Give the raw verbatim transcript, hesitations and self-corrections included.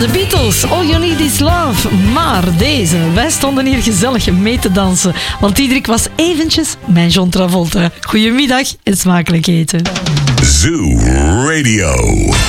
de Beatles, All You Need Is Love. Maar deze, wij stonden hier gezellig mee te dansen. Want Diederik was eventjes mijn John Travolta. Goedemiddag en smakelijk eten. Zoo Radio.